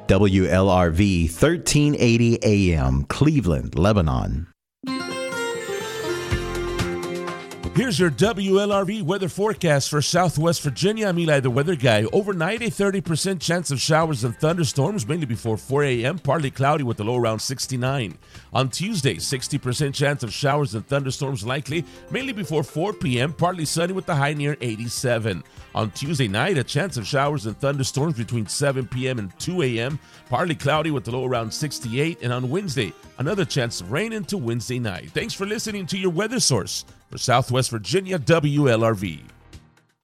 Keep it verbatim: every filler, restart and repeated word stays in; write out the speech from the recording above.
W L R V thirteen eighty A M, Cleveland, Lebanon. Here's your W L R V weather forecast for Southwest Virginia. I'm Eli, the weather guy. Overnight, a thirty percent chance of showers and thunderstorms, mainly before four a.m., partly cloudy with a low around sixty-nine. On Tuesday, sixty percent chance of showers and thunderstorms likely, mainly before four p.m., partly sunny with the high near eighty-seven. On Tuesday night, a chance of showers and thunderstorms between seven p.m. and two a.m., partly cloudy with a low around sixty-eight. And on Wednesday, another chance of rain into Wednesday night. Thanks for listening to your weather source for Southwest Virginia W L R V.